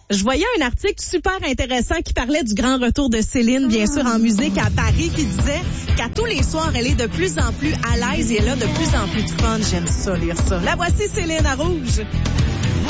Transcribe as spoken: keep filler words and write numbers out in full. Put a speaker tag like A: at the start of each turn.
A: Je voyais un article super intéressant qui parlait du grand retour de Céline, bien sûr, en musique à Paris, qui disait qu'à tous les soirs, elle est de plus en plus à l'aise et elle a de plus en plus de fun. J'aime ça, lire ça. La voici, Céline, à Rouge.